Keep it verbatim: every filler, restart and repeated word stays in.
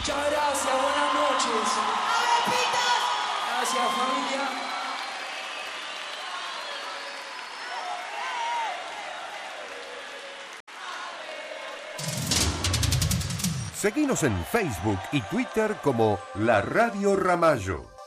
Muchas gracias, buenas noches. Gracias, familia. Seguinos en Facebook y Twitter como La Radio Ramallo.